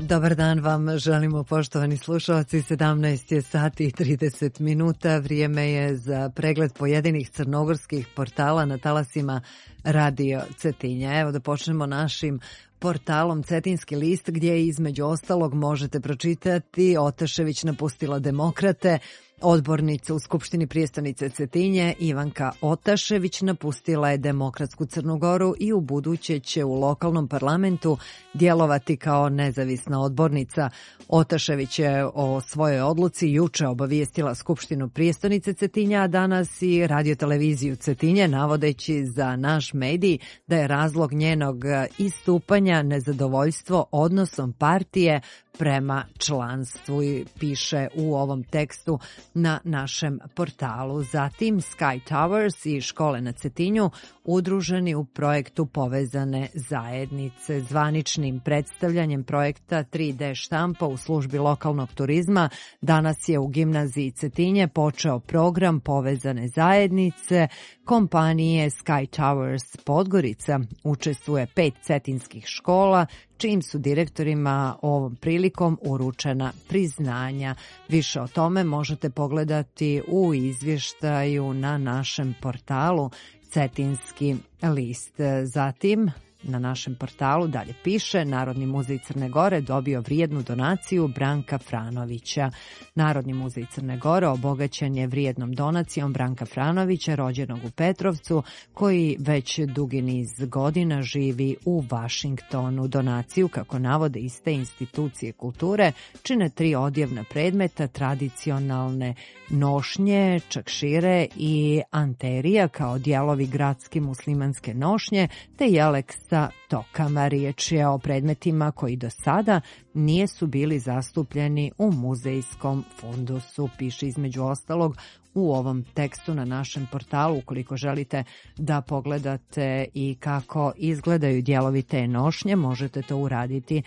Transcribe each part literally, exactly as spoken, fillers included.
Dobar dan vam želimo, poštovani slušalci. sedamnaest je sati i trideset minuta. Vrijeme je za pregled pojedinih crnogorskih portala na talasima Radio Cetinja. Evo da počnemo našim portalom Cetinski list, gdje između ostalog možete pročitati: Otašević napustila demokrate. Odbornica u Skupštini prijestolnice Cetinje Ivanka Otašević napustila je Demokratsku Crnu Goru i u buduće će u lokalnom parlamentu djelovati kao nezavisna odbornica. Otašević je o svojoj odluci juče obavijestila Skupštinu prijestolnice Cetinja, a danas i radioteleviziju Cetinje, navodeći za naš medij da je razlog njenog istupanja nezadovoljstvo odnosom partije prema članstvu, i piše u ovom tekstu na našem portalu. Zatim Sky Towers i škole na Cetinju udruženi u projektu Povezane zajednice. Zvaničnim predstavljanjem projekta tri de štampa u službi lokalnog turizma danas je u gimnaziji Cetinje počeo program Povezane zajednice kompanije Sky Towers Podgorica. Učestvuje pet cetinskih škola, čijim su direktorima ovom prilikom uručena priznanja. Više o tome možete pogledati u izvještaju na našem portalu Cetinski list. Zatim, na našem portalu dalje piše: Narodni muzej Crne Gore dobio vrijednu donaciju Branka Franovića. Narodni muzej Crne Gore obogaćen je vrijednom donacijom Branka Franovića, rođenog u Petrovcu, koji već dugi niz godina živi u Vašingtonu. Donaciju, kako navode iz te institucije kulture, čine tri odjevna predmeta: tradicionalne nošnje, čakšire i anterija kao dijelovi gradske muslimanske nošnje, te jelek sa tokama. Riječ je o predmetima koji do sada nisu bili zastupljeni u muzejskom fundusu, piše između ostalog u ovom tekstu na našem portalu. Ukoliko želite da pogledate i kako izgledaju dijelovi te nošnje, možete to uraditi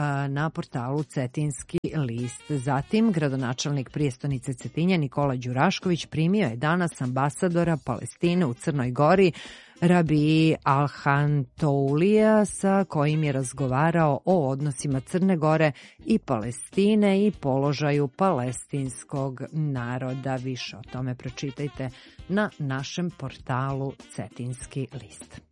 na portalu Cetinski list. Zatim, gradonačelnik prijestolnice Cetinje Nikola Đurašković primio je danas ambasadora Palestine u Crnoj Gori Rabija Alhantoulija, sa kojim je razgovarao o odnosima Crne Gore i Palestine i položaju palestinskog naroda. Više o tome pročitajte na našem portalu Cetinski list.